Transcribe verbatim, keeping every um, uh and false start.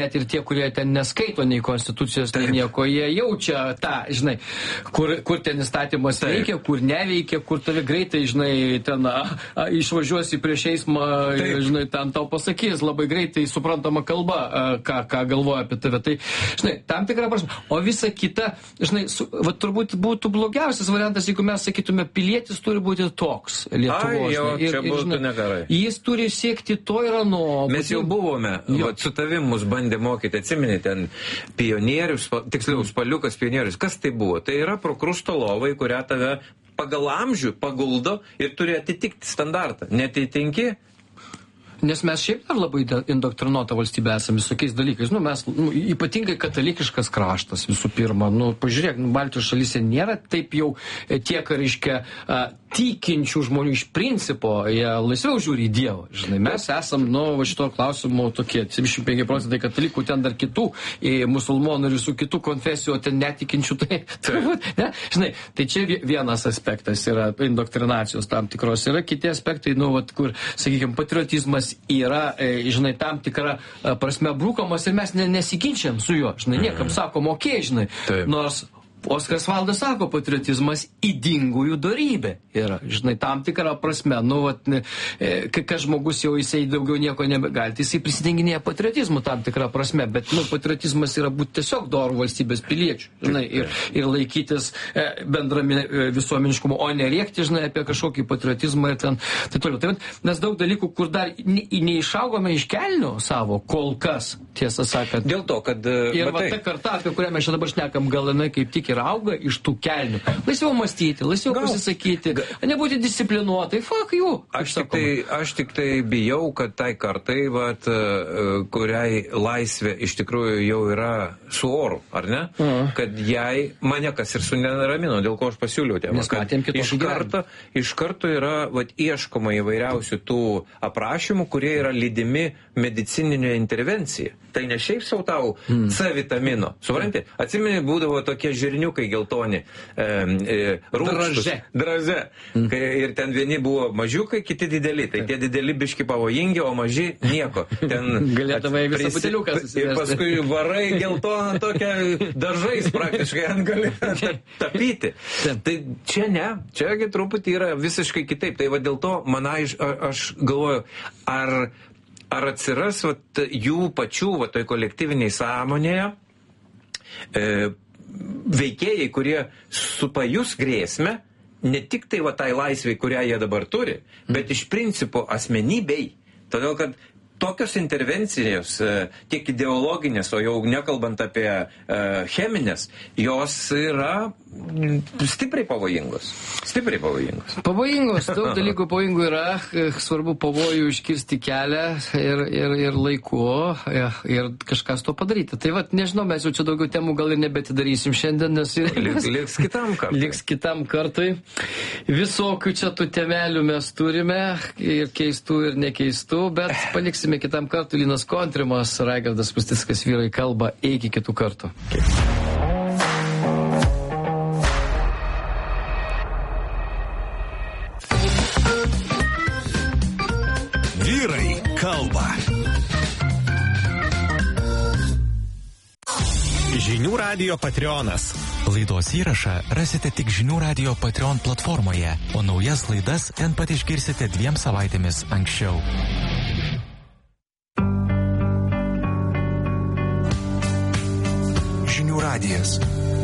net ir tie, kurie ten neskaito nei konstitucijos, nei nieko, jie jaučia tą, žinai, kur, kur ten įstatymas Taip. veikia, kur neveikia, kur tave greitai, žinai, ten a, a, išvažiuosi prieš eismą, Taip. žinai, ten tau pasakys labai greitai suprantama kalba, a, ką, ką galvoja apie tave. Tai, žinai, tam tikrą prasme. O visa kita, žinai, su, va, turbūt būtų blogiausias variantas, jeigu mes sakytume, pilietis turi būti toks Lietuvos. Ai, jo, ir, čia ir, būtų žinai, negerai. Jis turi siekti to ir ano. Mes jau buvome, va, su tavim mus bandė mokyti, atsimeni, ten pionierius, tiksliau, spaliukas pionierius. Kas tai buvo? Tai yra prokrusto lovai, kurią tave pagal amžių paguldo ir turi atitikti standartą. Netitinki? Nes mes šiaip dar labai indoktrinuota valstybė esame visokiais dalykais. Nu, mes, nu, ypatingai katalikiškas kraštas visų pirma. Nu, pažiūrėk, nu, Baltijos šalyse nėra taip jau tiek, reiškia, tikinčių žmonių iš principo, jie laisviau žiūri į Dievą. Žinai, mes esam, nu, va šito klausimu tokie, septyniasdešimt penki procentai katalikų, ten dar kitų, musulmonų ir visų kitų konfesijų, ten netikinčių, tai turbūt, ne? Žinai, tai čia vienas aspektas yra indoktrinacijos tam tikros, yra kiti aspektai, nu, vat, kur, sakykime, patriotizmas yra, žinai, tam tikra prasme brūkamas ir mes nesiginčiam su juo, žinai, niekam sakom, okei, okay, žinai, Taip. nors Oskaras Valdas sako, patriotizmas ydingųjų dorybė yra, žinai, tam tikrą prasme, nu, vat, kai kas žmogus jau jisai daugiau nieko nebegali, tai jisai prisidenginėja patriotizmu tam tikrą prasme, bet, nu, patriotizmas yra būti tiesiog dorų valstybės piliečių, žinai, ir, ir laikytis bendrami visuomeniškumo, o nerėkti, žinai, apie kažkokį patriotizmą ir ten, tai toliau. Tai, nes daug dalykų, kur dar neišaugome iš kelnių savo, kol kas, tiesą sakant. Dėl to, kad... Ir va ta karta, apie kurią mes čia dabar šnekam, gal jinai kaip tik ir auga iš tų kelnių. Laisviau mąstyti, laisviau Gal. pasisakyti, Gal. nebūti disciplinuotai, fuck you. Aš tik, tai, aš tik tai bijau, kad tai kartai, vat, kuriai laisvė iš tikrųjų jau yra su oru, ar ne? Uh-huh. Kad jai, mane kas ir suneramino, dėl ko aš pasiūliau tėvą, kad iš karto, iš karto yra vat, ieškoma įvairiausių tų aprašymų, kurie yra lydimi medicininė intervencija. Tai ne šiaip sau tau mm. C vitamino. Supranti? Atsimeni, būdavo tokie žirniukai geltoni. E, e, rūgštus. Draže. Draže. Mm. Kai, ir ten vieni buvo mažiukai, kiti dideli. Tai tie dideli biški pavojingi, o maži nieko. Galėtumai visą buteliuką susiversti. Ir paskui varai geltoną tokią dažais praktiškai ant gali tapyti. Tai čia ne. Čiagi truputį yra visiškai kitaip. Tai va dėl to man aš, aš galvoju, ar Ar atsiras vat, jų pačių vat, toj kolektyviniai sąmonėje e, veikėjai, kurie supajus grėsmę, ne tik tai vat, tai laisvei, kurią jie dabar turi, bet iš principo asmenybei. Todėl, kad tokios intervencijos, tiek ideologinės, o jau nekalbant apie uh, cheminės, jos yra stipriai pavojingos. Stipriai pavojingos. Pavojingos, daug dalykų pavojingų yra, svarbu pavojų iškirsti kelią ir, ir, ir laiku ir kažkas to padaryti. Tai vat, nežinau, mes jau čia daugiau temų gal ir nebetidarysim šiandien, nes liks, liks kitam kartui. Liks kitam kartui. Visokių čia tų temelių mes turime, ir keistų, ir nekeistų, bet paliksime kitam kartui. Linas Kontrimas, Raigardas Pustickas, Vyrai kalba. Iki kitų kartų. Vyrai kalba. Žinių radijo Patreonas. Laidos įrašą rasite tik Žinių radijo Patreon platformoje, o naujas laidas ten pat išgirsite dviem savaitėmis anksčiau. Žinių radijas.